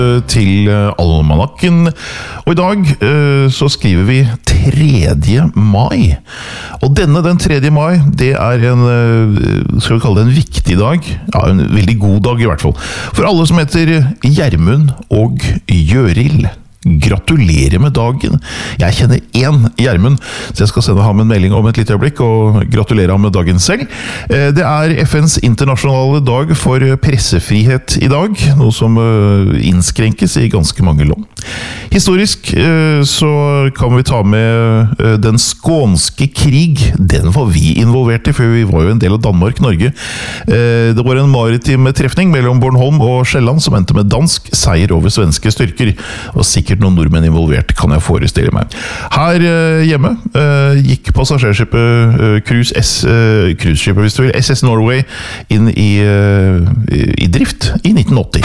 Til almanakken, og i dag så skriver vi 3. mai, og den 3. mai, det en, skal vi kalle det en viktig dag, ja, en veldig god dag i hvert fall, for alle som heter Gjermund og Gjørild. Gratulerer med dagen. Jeg kjenner en Gjermund, så jeg skal sende ham en melding om et lite øyeblikk og gratulere ham med dagen selv. Det FNs internasjonale dag for pressefrihet i dag, noe som innskrenkes i ganske mange land. Historisk så kan vi ta med den skånske krig. Den var vi involvert i, for vi var jo en del av Danmark-Norge. Det var en maritim trefning mellom Bornholm og Sjælland som endte med dansk seier over svenske styrker, og sikkert noen nordmenn involvert, kan jeg forestille meg. Her hjemme gikk passasjerskipet cruiseskipet, hvis du vil, SS Norway, inn i drift i 1980.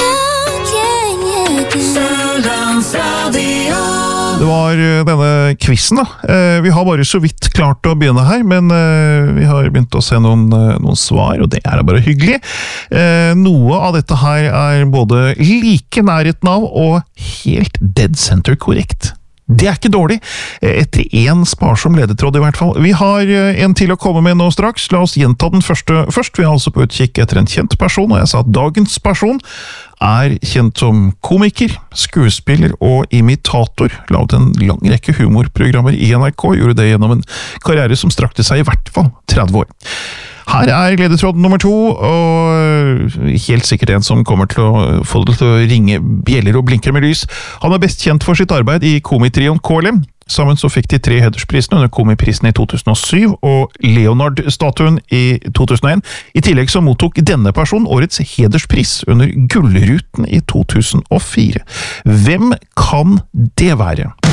Det var denne quizen da. Vi har bare så vidt klart å begynne her, men vi har begynt å se noen svar, og det bare hyggelig. Noe av dette her både like nærheten av og helt dead center korrekt. Det ikke dårlig, etter en sparsom ledetråd i hvert fall. Vi har en til å komme med nå straks. La oss gjenta den første først. Vi har altså på utkikk etter en kjent person, og jeg sa at dagens person kjent som komiker, skuespiller og imitator. Laget en lang rekke humorprogrammer i NRK, gjorde det gjennom en karriere som strakte seg i hvert fall 30 år. Her ledetråd nummer 2, og helt sikkert en som kommer til å få det til å ringe bjeller og blinker med lys. Han best kjent for sitt arbeid i komitrioen KLM. Sammen så fikk de 3 hedersprisene under komiprisen i 2007 og Leonard-statuen i 2001. I tillegg så mottok denne personen årets hederspris under Gullruten i 2004. Hvem kan det være?